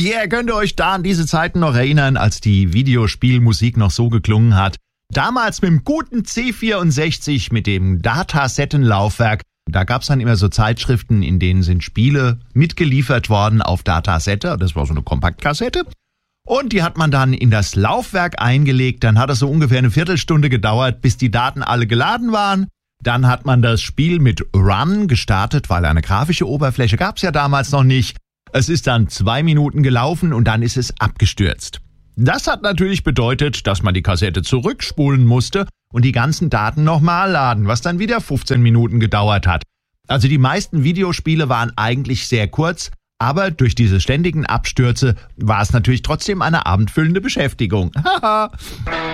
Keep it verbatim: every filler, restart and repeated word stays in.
Yeah, könnt ihr euch da an diese Zeiten noch erinnern, als die Videospielmusik noch so geklungen hat? Damals mit dem guten C vierundsechzig, mit dem Datasettenlaufwerk. Da gab's dann immer so Zeitschriften, in denen sind Spiele mitgeliefert worden auf Datasette. Das war so eine Kompaktkassette. Und die hat man dann in das Laufwerk eingelegt. Dann hat es so ungefähr eine Viertelstunde gedauert, bis die Daten alle geladen waren. Dann hat man das Spiel mit Run gestartet, weil eine grafische Oberfläche gab's ja damals noch nicht. Es ist dann zwei Minuten gelaufen und dann ist es abgestürzt. Das hat natürlich bedeutet, dass man die Kassette zurückspulen musste und die ganzen Daten nochmal laden, was dann wieder fünfzehn Minuten gedauert hat. Also die meisten Videospiele waren eigentlich sehr kurz, aber durch diese ständigen Abstürze war es natürlich trotzdem eine abendfüllende Beschäftigung. Haha.